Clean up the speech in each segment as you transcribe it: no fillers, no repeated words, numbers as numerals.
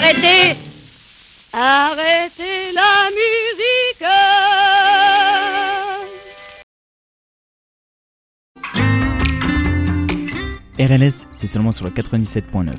Arrêtez! Arrêtez la musique! RLS, c'est seulement sur le 97.9.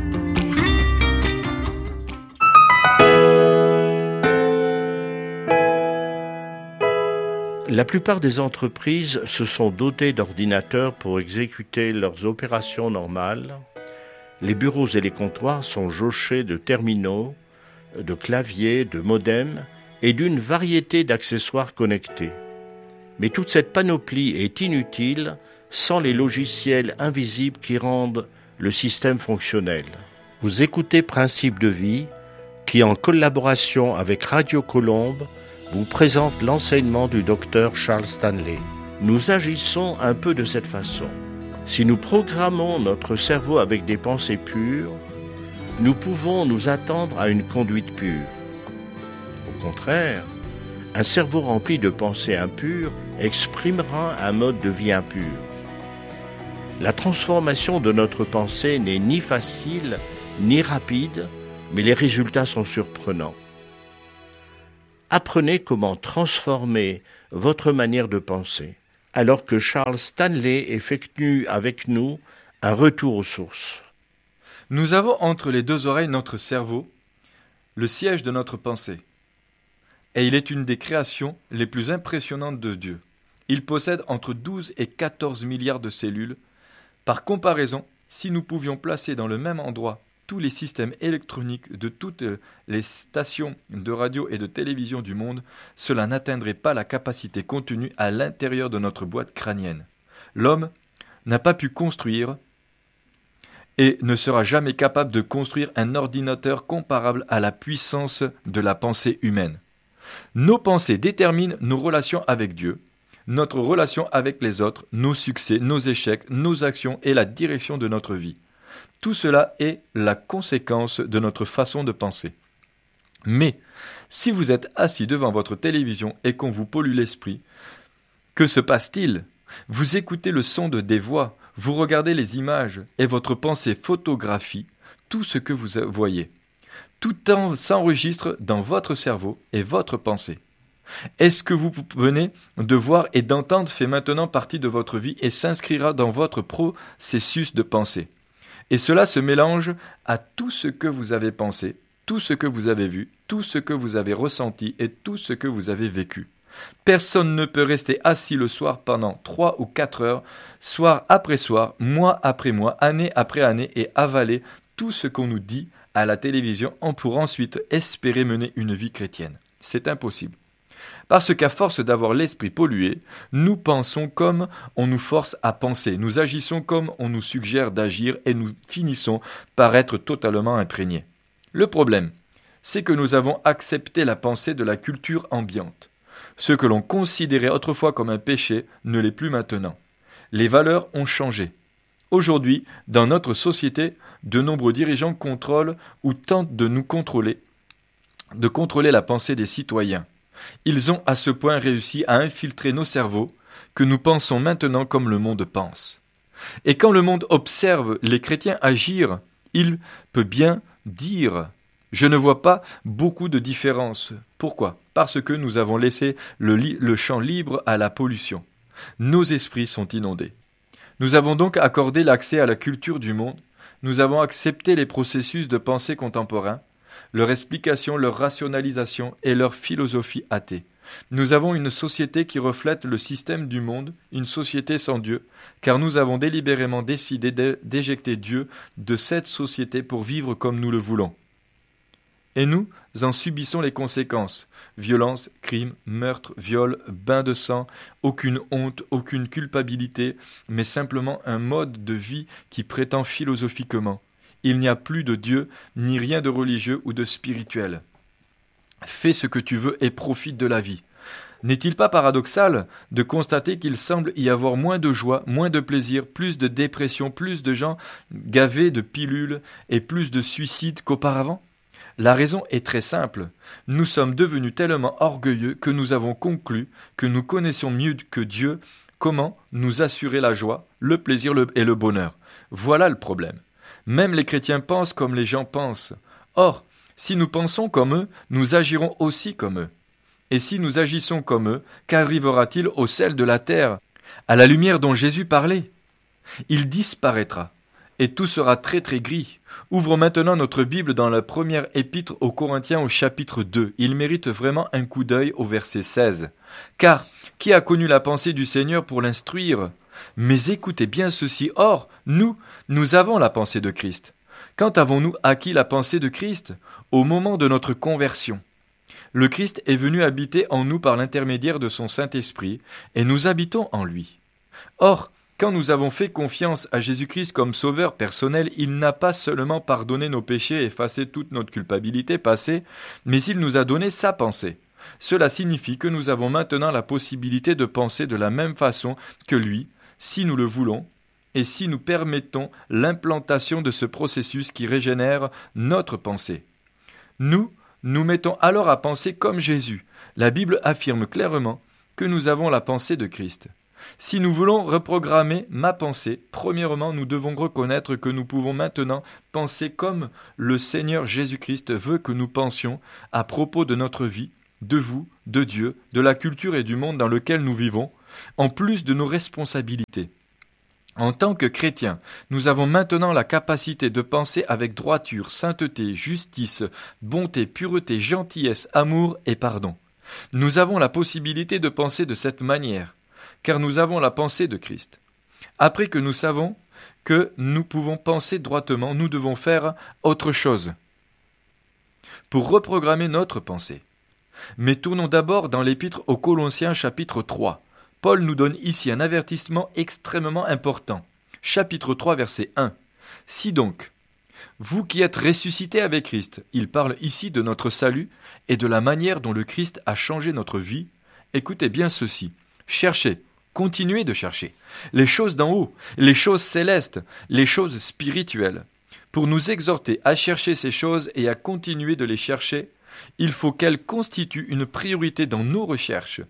La plupart des entreprises se sont dotées d'ordinateurs pour exécuter leurs opérations normales. Les bureaux et les comptoirs sont jochés de terminaux, de claviers, de modems et d'une variété d'accessoires connectés. Mais toute cette panoplie est inutile sans les logiciels invisibles qui rendent le système fonctionnel. Vous écoutez Principe de vie, qui en collaboration avec Radio Colombe vous présente l'enseignement du docteur Charles Stanley. Nous agissons un peu de cette façon. Si nous programmons notre cerveau avec des pensées pures, nous pouvons nous attendre à une conduite pure. Au contraire, un cerveau rempli de pensées impures exprimera un mode de vie impur. La transformation de notre pensée n'est ni facile ni rapide, mais les résultats sont surprenants. Apprenez comment transformer votre manière de penser, alors que Charles Stanley effectue avec nous un retour aux sources. Nous avons entre les deux oreilles notre cerveau, le siège de notre pensée. Et il est une des créations les plus impressionnantes de Dieu. Il possède entre 12 et 14 milliards de cellules. Par comparaison, si nous pouvions placer dans le même endroit tous les systèmes électroniques de toutes les stations de radio et de télévision du monde, cela n'atteindrait pas la capacité contenue à l'intérieur de notre boîte crânienne. L'homme n'a pas pu construire et ne sera jamais capable de construire un ordinateur comparable à la puissance de la pensée humaine. Nos pensées déterminent nos relations avec Dieu, notre relation avec les autres, nos succès, nos échecs, nos actions et la direction de notre vie. Tout cela est la conséquence de notre façon de penser. Mais, si vous êtes assis devant votre télévision et qu'on vous pollue l'esprit, que se passe-t-il? Vous écoutez le son de des voix, vous regardez les images et votre pensée photographie tout ce que vous voyez. Tout temps s'enregistre dans votre cerveau et votre pensée. Est-ce que vous venez de voir et d'entendre fait maintenant partie de votre vie et s'inscrira dans votre processus de pensée? Et cela se mélange à tout ce que vous avez pensé, tout ce que vous avez vu, tout ce que vous avez ressenti et tout ce que vous avez vécu. Personne ne peut rester assis le soir pendant 3 ou 4 heures, soir après soir, mois après mois, année après année et avaler tout ce qu'on nous dit à la télévision pour ensuite espérer mener une vie chrétienne. C'est impossible. Parce qu'à force d'avoir l'esprit pollué, nous pensons comme on nous force à penser, nous agissons comme on nous suggère d'agir et nous finissons par être totalement imprégnés. Le problème, c'est que nous avons accepté la pensée de la culture ambiante. Ce que l'on considérait autrefois comme un péché ne l'est plus maintenant. Les valeurs ont changé. Aujourd'hui, dans notre société, de nombreux dirigeants contrôlent ou tentent de nous contrôler la pensée des citoyens. Ils ont à ce point réussi à infiltrer nos cerveaux que nous pensons maintenant comme le monde pense. Et quand le monde observe les chrétiens agir, il peut bien dire « Je ne vois pas beaucoup de différence ». Pourquoi ? Parce que nous avons laissé le champ libre à la pollution. Nos esprits sont inondés. Nous avons donc accordé l'accès à la culture du monde. Nous avons accepté les processus de pensée contemporains, leur explication, leur rationalisation et leur philosophie athée. Nous avons une société qui reflète le système du monde, une société sans Dieu, car nous avons délibérément décidé d'éjecter Dieu de cette société pour vivre comme nous le voulons. Et nous en subissons les conséquences. Violence, crimes, meurtres, viols, bains de sang, aucune honte, aucune culpabilité, mais simplement un mode de vie qui prétend philosophiquement. Il n'y a plus de Dieu, ni rien de religieux ou de spirituel. Fais ce que tu veux et profite de la vie. N'est-il pas paradoxal de constater qu'il semble y avoir moins de joie, moins de plaisir, plus de dépression, plus de gens gavés de pilules et plus de suicides qu'auparavant ? La raison est très simple. Nous sommes devenus tellement orgueilleux que nous avons conclu que nous connaissions mieux que Dieu comment nous assurer la joie, le plaisir et le bonheur. Voilà le problème. Même les chrétiens pensent comme les gens pensent. Or, Si nous pensons comme eux, nous agirons aussi comme eux. Et si nous agissons comme eux, qu'arrivera-t-il au sel de la terre, à la lumière dont Jésus parlait? Il disparaîtra, et tout sera très très gris. Ouvrons maintenant notre Bible dans la première épître aux Corinthiens au chapitre 2. Il mérite vraiment un coup d'œil au verset 16. Car qui a connu la pensée du Seigneur pour l'instruire? Mais écoutez bien ceci, or, nous avons la pensée de Christ. Quand avons-nous acquis la pensée de Christ? Au moment de notre conversion. Le Christ est venu habiter en nous par l'intermédiaire de son Saint-Esprit, et nous habitons en lui. Or, quand nous avons fait confiance à Jésus-Christ comme sauveur personnel, il n'a pas seulement pardonné nos péchés et effacé toute notre culpabilité passée, mais il nous a donné sa pensée. Cela signifie que nous avons maintenant la possibilité de penser de la même façon que lui, si nous le voulons, et si nous permettons l'implantation de ce processus qui régénère notre pensée. Nous mettons alors à penser comme Jésus. La Bible affirme clairement que nous avons la pensée de Christ. Si nous voulons reprogrammer ma pensée, premièrement, nous devons reconnaître que nous pouvons maintenant penser comme le Seigneur Jésus-Christ veut que nous pensions à propos de notre vie, de vous, de Dieu, de la culture et du monde dans lequel nous vivons, en plus de nos responsabilités. En tant que chrétiens, nous avons maintenant la capacité de penser avec droiture, sainteté, justice, bonté, pureté, gentillesse, amour et pardon. Nous avons la possibilité de penser de cette manière, car nous avons la pensée de Christ. Après que nous savons que nous pouvons penser droitement, nous devons faire autre chose pour reprogrammer notre pensée. Mais tournons d'abord dans l'épître aux Colossiens chapitre 3. Paul nous donne ici un avertissement extrêmement important. Chapitre 3, verset 1. Si donc, vous qui êtes ressuscités avec Christ, il parle ici de notre salut et de la manière dont le Christ a changé notre vie, écoutez bien ceci. Cherchez, continuez de chercher les choses d'en haut, les choses célestes, les choses spirituelles. Pour nous exhorter à chercher ces choses et à continuer de les chercher, il faut qu'elles constituent une priorité dans nos recherches,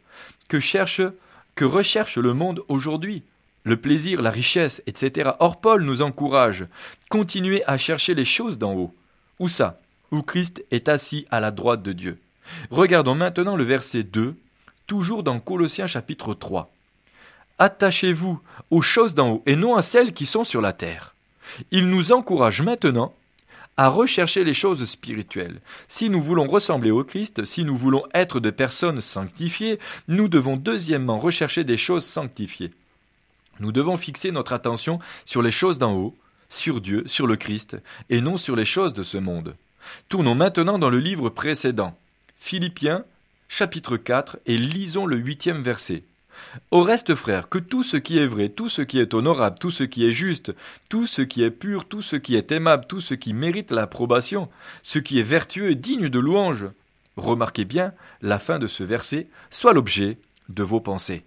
que recherche le monde aujourd'hui, le plaisir, la richesse, etc. Or Paul nous encourage, continuez à chercher les choses d'en haut. Où ça? Où Christ est assis à la droite de Dieu. Regardons maintenant le verset 2, toujours dans Colossiens chapitre 3. Attachez-vous aux choses d'en haut et non à celles qui sont sur la terre. Il nous encourage maintenant à rechercher les choses spirituelles. Si nous voulons ressembler au Christ, si nous voulons être des personnes sanctifiées, nous devons deuxièmement rechercher des choses sanctifiées. Nous devons fixer notre attention sur les choses d'en haut, sur Dieu, sur le Christ, et non sur les choses de ce monde. Tournons maintenant dans le livre précédent, Philippiens, chapitre 4, et lisons le 8e verset. Au reste, frères, que tout ce qui est vrai, tout ce qui est honorable, tout ce qui est juste, tout ce qui est pur, tout ce qui est aimable, tout ce qui mérite l'approbation, ce qui est vertueux et digne de louange, remarquez bien la fin de ce verset, soit l'objet de vos pensées.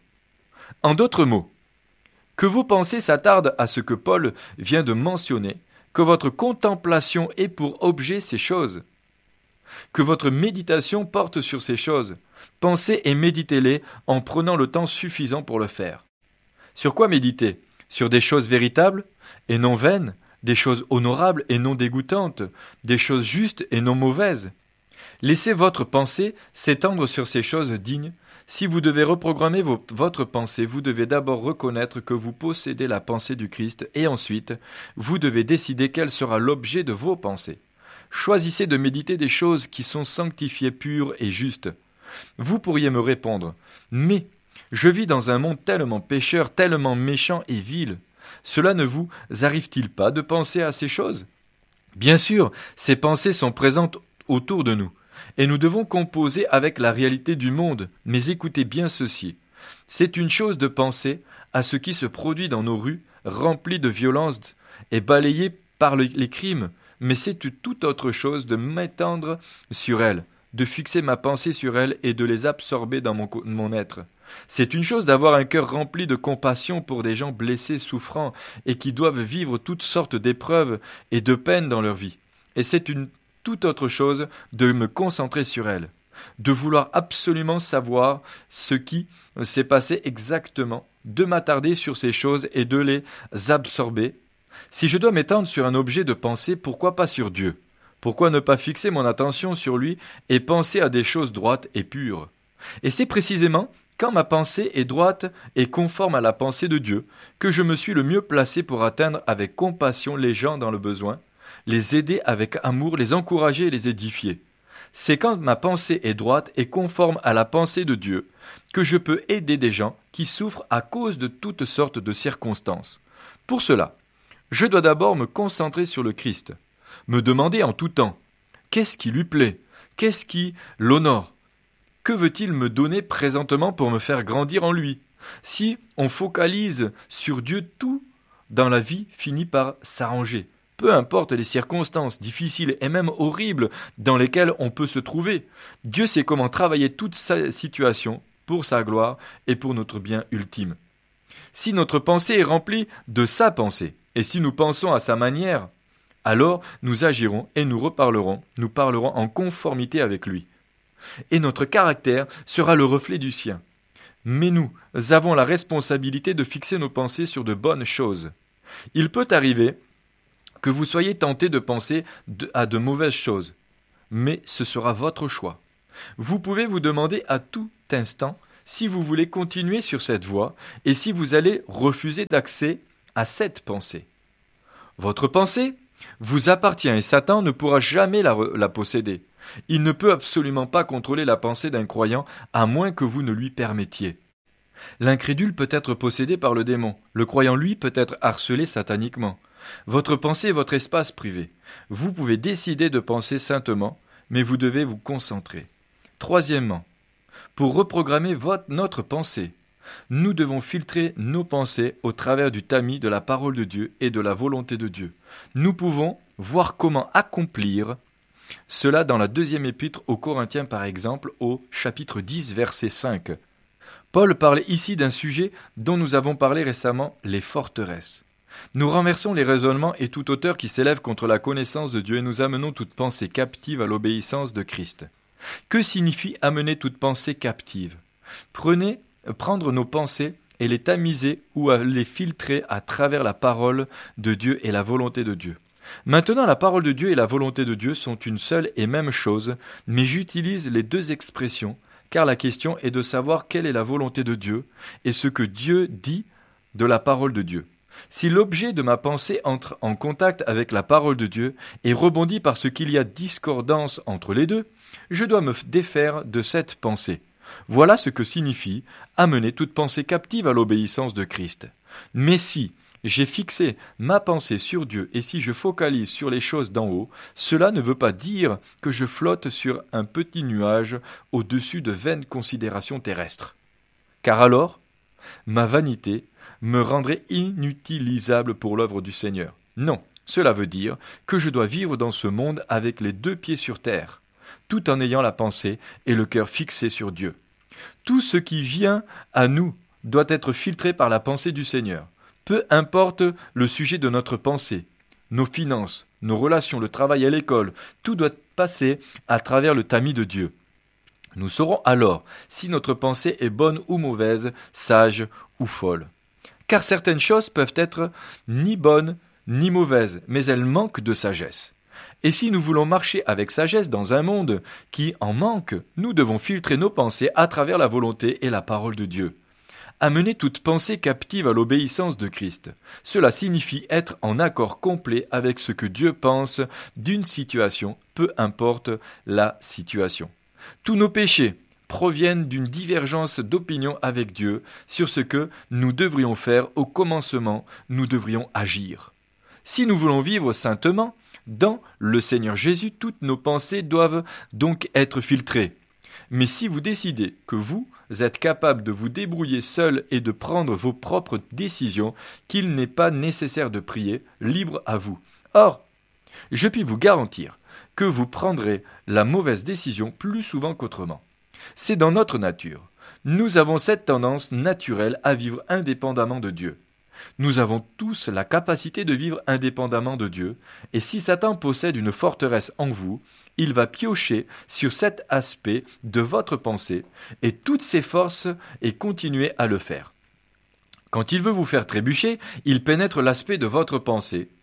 En d'autres mots, que vos pensées s'attardent à ce que Paul vient de mentionner, que votre contemplation ait pour objet ces choses, que votre méditation porte sur ces choses. Pensez et méditez-les en prenant le temps suffisant pour le faire. Sur quoi méditer? Sur des choses véritables et non vaines, des choses honorables et non dégoûtantes, des choses justes et non mauvaises. Laissez votre pensée s'étendre sur ces choses dignes. Si vous devez reprogrammer votre pensée, vous devez d'abord reconnaître que vous possédez la pensée du Christ et ensuite, vous devez décider quel sera l'objet de vos pensées. Choisissez de méditer des choses qui sont sanctifiées, pures et justes. Vous pourriez me répondre, mais je vis dans un monde tellement pécheur, tellement méchant et vil. Cela ne vous arrive-t-il pas de penser à ces choses? Bien sûr, ces pensées sont présentes autour de nous, et nous devons composer avec la réalité du monde. Mais écoutez bien ceci, c'est une chose de penser à ce qui se produit dans nos rues, remplies de violence et balayées par les crimes, mais c'est tout autre chose de m'étendre sur elles, de fixer ma pensée sur elles et de les absorber dans mon être. C'est une chose d'avoir un cœur rempli de compassion pour des gens blessés, souffrants, et qui doivent vivre toutes sortes d'épreuves et de peines dans leur vie. Et c'est une toute autre chose de me concentrer sur elles, de vouloir absolument savoir ce qui s'est passé exactement, de m'attarder sur ces choses et de les absorber. Si je dois m'étendre sur un objet de pensée, pourquoi pas sur Dieu? Pourquoi ne pas fixer mon attention sur lui et penser à des choses droites et pures? Et c'est précisément quand ma pensée est droite et conforme à la pensée de Dieu que je me suis le mieux placé pour atteindre avec compassion les gens dans le besoin, les aider avec amour, les encourager et les édifier. C'est quand ma pensée est droite et conforme à la pensée de Dieu que je peux aider des gens qui souffrent à cause de toutes sortes de circonstances. Pour cela, je dois d'abord me concentrer sur le Christ, me demander en tout temps qu'est-ce qui lui plaît, qu'est-ce qui l'honore, que veut-il me donner présentement pour me faire grandir en lui. Si on focalise sur Dieu, tout dans la vie finit par s'arranger. Peu importe les circonstances difficiles et même horribles dans lesquelles on peut se trouver, Dieu sait comment travailler toute sa situation pour sa gloire et pour notre bien ultime. Si notre pensée est remplie de sa pensée, et si nous pensons à sa manière, alors nous agirons et nous parlerons en conformité avec lui. Et notre caractère sera le reflet du sien. Mais nous avons la responsabilité de fixer nos pensées sur de bonnes choses. Il peut arriver que vous soyez tenté de penser à de mauvaises choses, mais ce sera votre choix. Vous pouvez vous demander à tout instant si vous voulez continuer sur cette voie et si vous allez refuser d'accès à cette pensée. Votre pensée vous appartient et Satan ne pourra jamais la posséder. Il ne peut absolument pas contrôler la pensée d'un croyant à moins que vous ne lui permettiez. L'incrédule peut être possédé par le démon. Le croyant, lui, peut être harcelé sataniquement. Votre pensée est votre espace privé. Vous pouvez décider de penser saintement, mais vous devez vous concentrer. Troisièmement, pour reprogrammer notre pensée, nous devons filtrer nos pensées au travers du tamis de la parole de Dieu et de la volonté de Dieu. Nous pouvons voir comment accomplir cela dans la 2e épître aux Corinthiens par exemple, au chapitre 10, verset 5. Paul parle ici d'un sujet dont nous avons parlé récemment, les forteresses. Nous renversons les raisonnements et toute hauteur qui s'élève contre la connaissance de Dieu et nous amenons toute pensée captive à l'obéissance de Christ. Que signifie amener toute pensée captive? Prendre nos pensées et les tamiser ou les filtrer à travers la parole de Dieu et la volonté de Dieu. Maintenant, la parole de Dieu et la volonté de Dieu sont une seule et même chose, mais j'utilise les deux expressions, car la question est de savoir quelle est la volonté de Dieu et ce que Dieu dit de la parole de Dieu. Si l'objet de ma pensée entre en contact avec la parole de Dieu et rebondit parce qu'il y a discordance entre les deux, je dois me défaire de cette pensée. Voilà ce que signifie amener toute pensée captive à l'obéissance de Christ. Mais si j'ai fixé ma pensée sur Dieu et si je focalise sur les choses d'en haut, cela ne veut pas dire que je flotte sur un petit nuage au-dessus de vaines considérations terrestres. Car alors, ma vanité me rendrait inutilisable pour l'œuvre du Seigneur. Non, cela veut dire que je dois vivre dans ce monde avec les 2 pieds sur terre, tout en ayant la pensée et le cœur fixés sur Dieu. Tout ce qui vient à nous doit être filtré par la pensée du Seigneur. Peu importe le sujet de notre pensée, nos finances, nos relations, le travail à l'école, tout doit passer à travers le tamis de Dieu. Nous saurons alors si notre pensée est bonne ou mauvaise, sage ou folle. Car certaines choses peuvent être ni bonnes ni mauvaises, mais elles manquent de sagesse. Et si nous voulons marcher avec sagesse dans un monde qui en manque, nous devons filtrer nos pensées à travers la volonté et la parole de Dieu. Amener toute pensée captive à l'obéissance de Christ. Cela signifie être en accord complet avec ce que Dieu pense d'une situation, peu importe la situation. Tous nos péchés proviennent d'une divergence d'opinion avec Dieu sur ce que nous devrions faire au commencement, nous devrions agir. Si nous voulons vivre saintement, dans le Seigneur Jésus, toutes nos pensées doivent donc être filtrées. Mais si vous décidez que vous êtes capable de vous débrouiller seul et de prendre vos propres décisions, qu'il n'est pas nécessaire de prier, libre à vous. Or, je puis vous garantir que vous prendrez la mauvaise décision plus souvent qu'autrement. C'est dans notre nature. Nous avons cette tendance naturelle à vivre indépendamment de Dieu. Nous avons tous la capacité de vivre indépendamment de Dieu, et si Satan possède une forteresse en vous, il va piocher sur cet aspect de votre pensée et toutes ses forces et continuer à le faire. Quand il veut vous faire trébucher, il pénètre l'aspect de votre pensée,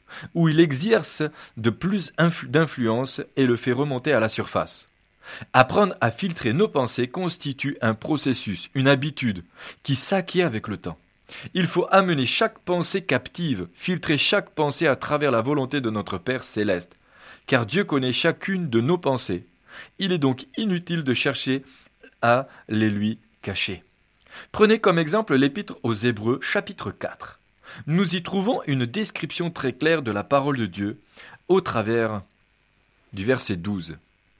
où il exerce de plus d'influence et le fait remonter à la surface. Apprendre à filtrer nos pensées constitue un processus, une habitude, qui s'acquiert avec le temps. Il faut amener chaque pensée captive, filtrer chaque pensée à travers la volonté de notre Père céleste, car Dieu connaît chacune de nos pensées. Il est donc inutile de chercher à les lui cacher. Prenez comme exemple l'Épître aux Hébreux, chapitre 4. Nous y trouvons une description très claire de la parole de Dieu au travers du verset 12.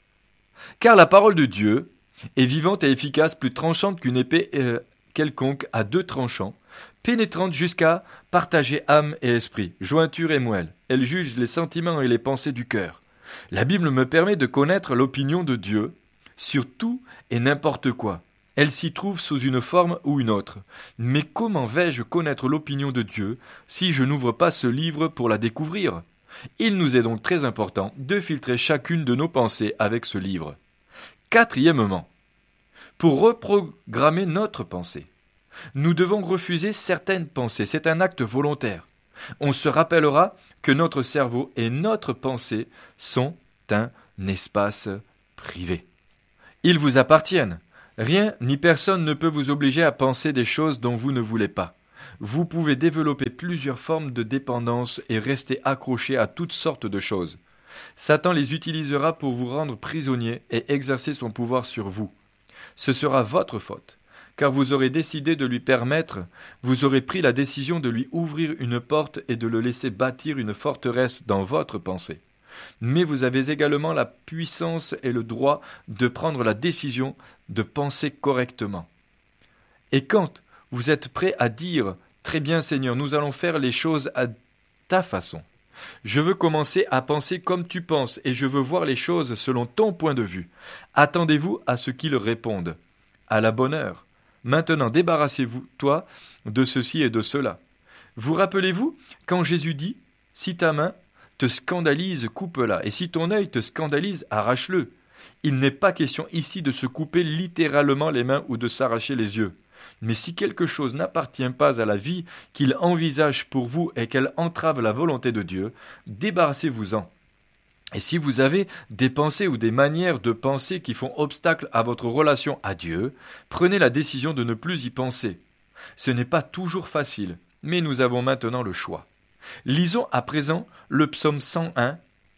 Car la parole de Dieu est vivante et efficace, plus tranchante qu'une épée quelconque à 2 tranchants, pénétrante jusqu'à partager âme et esprit, jointure et moelle. Elle juge les sentiments et les pensées du cœur. La Bible me permet de connaître l'opinion de Dieu sur tout et n'importe quoi. Elle s'y trouve sous une forme ou une autre. Mais comment vais-je connaître l'opinion de Dieu si je n'ouvre pas ce livre pour la découvrir ? Il nous est donc très important de filtrer chacune de nos pensées avec ce livre. Quatrièmement, pour reprogrammer notre pensée, nous devons refuser certaines pensées. C'est un acte volontaire. On se rappellera que notre cerveau et notre pensée sont un espace privé. Ils vous appartiennent. Rien ni personne ne peut vous obliger à penser des choses dont vous ne voulez pas. Vous pouvez développer plusieurs formes de dépendance et rester accroché à toutes sortes de choses. Satan les utilisera pour vous rendre prisonnier et exercer son pouvoir sur vous. Ce sera votre faute, car vous aurez décidé de lui permettre, vous aurez pris la décision de lui ouvrir une porte et de le laisser bâtir une forteresse dans votre pensée. Mais vous avez également la puissance et le droit de prendre la décision de penser correctement. Et quand vous êtes prêt à dire « Très bien Seigneur, nous allons faire les choses à ta façon. Je veux commencer à penser comme tu penses et je veux voir les choses selon ton point de vue. » Attendez-vous à ce qu'il réponde « À la bonne heure. Maintenant débarrassez-vous, toi, de ceci et de cela. » Vous rappelez-vous quand Jésus dit « Si ta main te scandalise, coupe-la, et si ton œil te scandalise, arrache-le. » Il n'est pas question ici de se couper littéralement les mains ou de s'arracher les yeux. Mais si quelque chose n'appartient pas à la vie qu'il envisage pour vous et qu'elle entrave la volonté de Dieu, débarrassez-vous-en. Et si vous avez des pensées ou des manières de penser qui font obstacle à votre relation à Dieu, prenez la décision de ne plus y penser. Ce n'est pas toujours facile, mais nous avons maintenant le choix. Lisons à présent le psaume 101,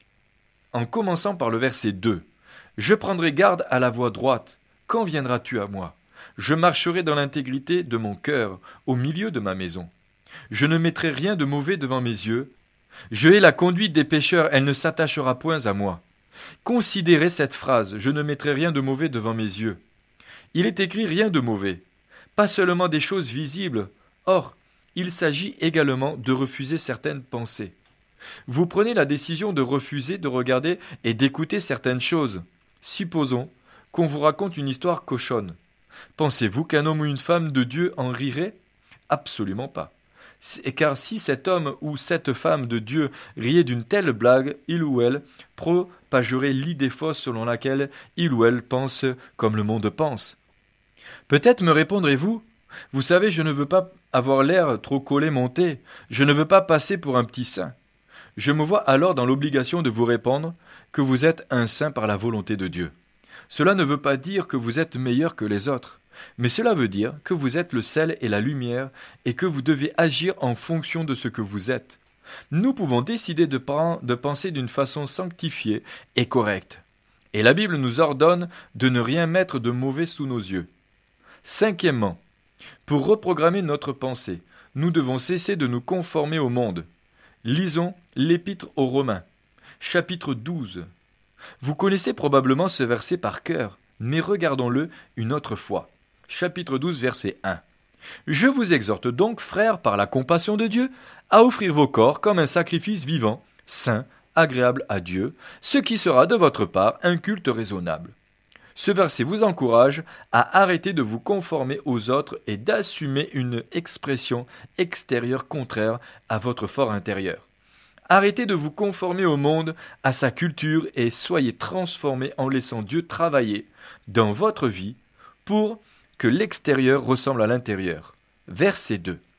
en commençant par le verset 2. « Je prendrai garde à la voie droite. Quand viendras-tu à moi ? Je marcherai dans l'intégrité de mon cœur, au milieu de ma maison. Je ne mettrai rien de mauvais devant mes yeux. Je hais la conduite des pécheurs, elle ne s'attachera point à moi. » Considérez cette phrase, « Je ne mettrai rien de mauvais devant mes yeux ». Il est écrit rien de mauvais, pas seulement des choses visibles. Or, il s'agit également de refuser certaines pensées. Vous prenez la décision de refuser de regarder et d'écouter certaines choses. Supposons qu'on vous raconte une histoire cochonne. Pensez-vous qu'un homme ou une femme de Dieu en rirait ? Absolument pas. Car si cet homme ou cette femme de Dieu riait d'une telle blague, il ou elle propagerait l'idée fausse selon laquelle il ou elle pense comme le monde pense. Peut-être me répondrez-vous, « Vous savez, je ne veux pas avoir l'air trop collé monté, je ne veux pas passer pour un petit saint. » Je me vois alors dans l'obligation de vous répondre que vous êtes un saint par la volonté de Dieu. Cela ne veut pas dire que vous êtes meilleur que les autres, mais cela veut dire que vous êtes le sel et la lumière et que vous devez agir en fonction de ce que vous êtes. Nous pouvons décider de penser d'une façon sanctifiée et correcte. Et la Bible nous ordonne de ne rien mettre de mauvais sous nos yeux. Cinquièmement, pour reprogrammer notre pensée, nous devons cesser de nous conformer au monde. Lisons l'Épître aux Romains, chapitre 12. Vous connaissez probablement ce verset par cœur, mais regardons-le une autre fois. Chapitre 12, verset 1. « Je vous exhorte donc, frères, par la compassion de Dieu, à offrir vos corps comme un sacrifice vivant, saint, agréable à Dieu, ce qui sera de votre part un culte raisonnable. » Ce verset vous encourage à arrêter de vous conformer aux autres et d'assumer une expression extérieure contraire à votre fort intérieur. Arrêtez de vous conformer au monde, à sa culture et soyez transformés en laissant Dieu travailler dans votre vie pour que l'extérieur ressemble à l'intérieur. Verset 2.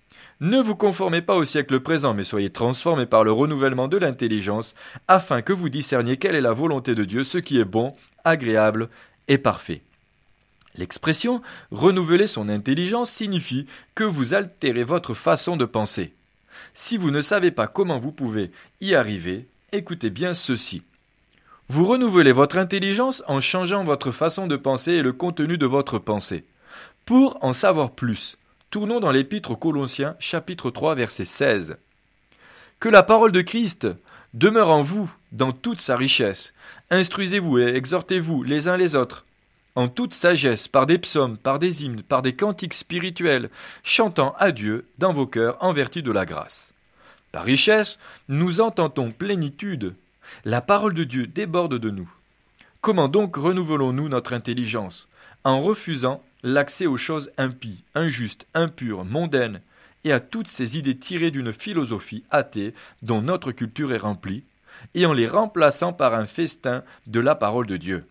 Ne vous conformez pas au siècle présent, mais soyez transformés par le renouvellement de l'intelligence, afin que vous discerniez quelle est la volonté de Dieu, ce qui est bon, agréable et parfait. L'expression « renouveler son intelligence » signifie que vous altérez votre façon de penser. Si vous ne savez pas comment vous pouvez y arriver, écoutez bien ceci. Vous renouvelez votre intelligence en changeant votre façon de penser et le contenu de votre pensée. Pour en savoir plus, tournons dans l'Épître aux Colossiens, chapitre 3, verset 16. « Que la parole de Christ demeure en vous dans toute sa richesse. Instruisez-vous et exhortez-vous les uns les autres, en toute sagesse, par des psaumes, par des hymnes, par des cantiques spirituels, chantant à Dieu dans vos cœurs en vertu de la grâce. » Par richesse, nous entendons plénitude. La parole de Dieu déborde de nous. Comment donc renouvelons-nous notre intelligence? En refusant l'accès aux choses impies, injustes, impures, mondaines, et à toutes ces idées tirées d'une philosophie athée dont notre culture est remplie, et en les remplaçant par un festin de la parole de Dieu.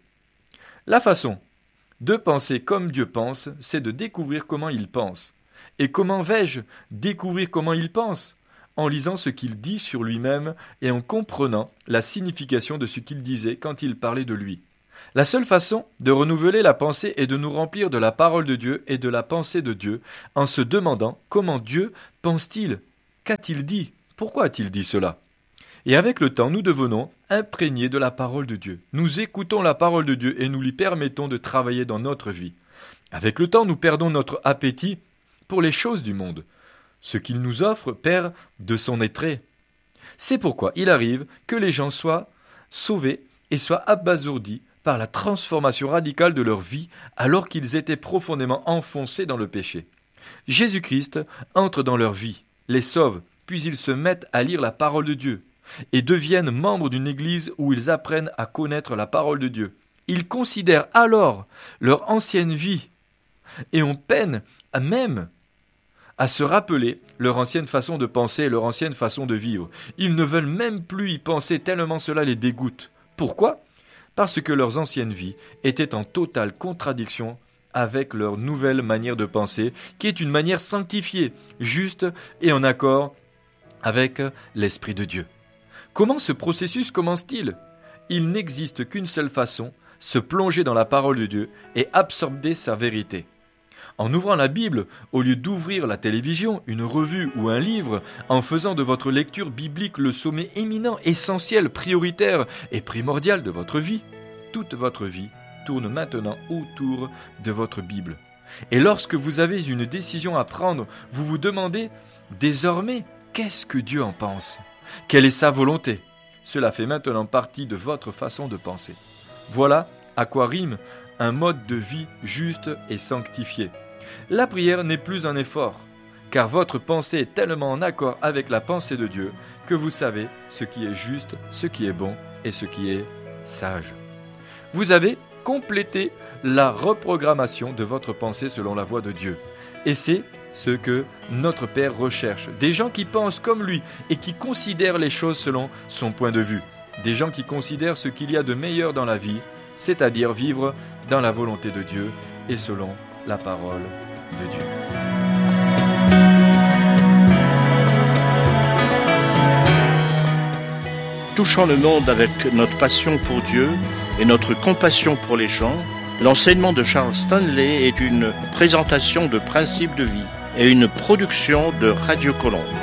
La façon de penser comme Dieu pense, c'est de découvrir comment il pense. Et comment vais-je découvrir comment il pense? En lisant ce qu'il dit sur lui-même et en comprenant la signification de ce qu'il disait quand il parlait de lui. La seule façon de renouveler la pensée est de nous remplir de la parole de Dieu et de la pensée de Dieu en se demandant comment Dieu pense-t-il? Qu'a-t-il dit? Pourquoi a-t-il dit cela? Et avec le temps, nous devenons imprégnés de la parole de Dieu. Nous écoutons la parole de Dieu et nous lui permettons de travailler dans notre vie. Avec le temps, nous perdons notre appétit pour les choses du monde. Ce qu'il nous offre perd de son attrait. C'est pourquoi il arrive que les gens soient sauvés et soient abasourdis par la transformation radicale de leur vie alors qu'ils étaient profondément enfoncés dans le péché. Jésus-Christ entre dans leur vie, les sauve, puis ils se mettent à lire la parole de Dieu et deviennent membres d'une église où ils apprennent à connaître la parole de Dieu. Ils considèrent alors leur ancienne vie et ont peine à se rappeler leur ancienne façon de penser et leur ancienne façon de vivre. Ils ne veulent même plus y penser tellement cela les dégoûte. Pourquoi? Parce que leurs anciennes vies étaient en totale contradiction avec leur nouvelle manière de penser, qui est une manière sanctifiée, juste et en accord avec l'Esprit de Dieu. Comment ce processus commence-t-il? Il n'existe qu'une seule façon, se plonger dans la parole de Dieu et absorber sa vérité. En ouvrant la Bible, au lieu d'ouvrir la télévision, une revue ou un livre, en faisant de votre lecture biblique le sommet éminent, essentiel, prioritaire et primordial de votre vie, toute votre vie tourne maintenant autour de votre Bible. Et lorsque vous avez une décision à prendre, vous vous demandez désormais qu'est-ce que Dieu en pense? Quelle est sa volonté? Cela fait maintenant partie de votre façon de penser. Voilà à quoi rime un mode de vie juste et sanctifié. La prière n'est plus un effort, car votre pensée est tellement en accord avec la pensée de Dieu que vous savez ce qui est juste, ce qui est bon et ce qui est sage. Vous avez complété la reprogrammation de votre pensée selon la voie de Dieu. Et c'est ce que notre Père recherche. Des gens qui pensent comme lui et qui considèrent les choses selon son point de vue. Des gens qui considèrent ce qu'il y a de meilleur dans la vie, c'est-à-dire vivre dans la volonté de Dieu et selon la parole de Dieu. Touchant le monde avec notre passion pour Dieu et notre compassion pour les gens, l'enseignement de Charles Stanley est une présentation de principes de vie et une production de Radio Colombe.